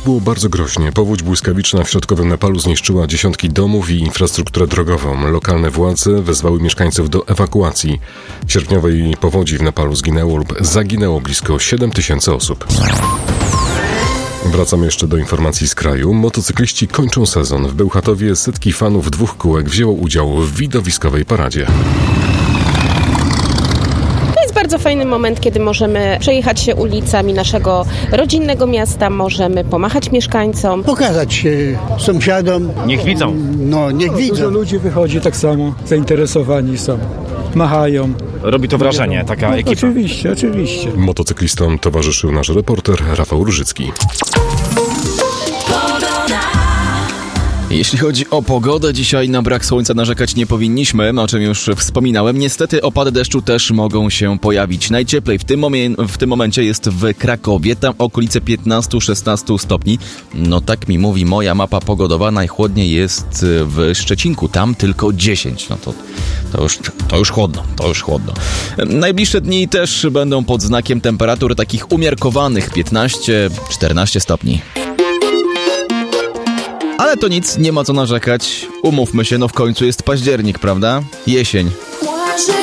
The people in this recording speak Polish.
było bardzo groźnie. Powódź błyskawiczna w środkowym Nepalu zniszczyła dziesiątki domów i infrastrukturę drogową. Lokalne władze wezwały mieszkańców do ewakuacji. W sierpniowej powodzi w Nepalu zginęło lub zaginęło blisko 7 000 osób. Wracamy jeszcze do informacji z kraju. Motocykliści kończą sezon. W Bełchatowie setki fanów 2 kółek wzięło udział w widowiskowej paradzie. To jest bardzo fajny moment, kiedy możemy przejechać się ulicami naszego rodzinnego miasta, możemy pomachać mieszkańcom. Pokazać się sąsiadom. Niech widzą. Niech widzą. Dużo ludzi wychodzi tak samo, zainteresowani są. Machają. Robi to wrażenie, taka ekipa. Oczywiście. Motocyklistom towarzyszył nasz reporter Rafał Różycki. Jeśli chodzi o pogodę, dzisiaj na brak słońca narzekać nie powinniśmy, o czym już wspominałem. Niestety opady deszczu też mogą się pojawić. Najcieplej w tym momencie jest w Krakowie, tam okolice 15-16 stopni. No tak mi mówi moja mapa pogodowa, najchłodniej jest w Szczecinku, tam tylko 10. No to już chłodno. Najbliższe dni też będą pod znakiem temperatur takich umiarkowanych, 15-14 stopni. Ale to nic, nie ma co narzekać. Umówmy się, w końcu jest październik, prawda? Jesień.